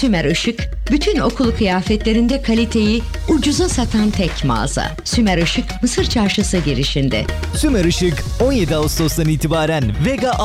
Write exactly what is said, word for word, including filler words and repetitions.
Sümer Işık, bütün okul kıyafetlerinde kaliteyi ucuza satan tek mağaza. Sümer Işık, Mısır Çarşısı girişinde. Sümer Işık on yedi Ağustos'tan itibaren Vega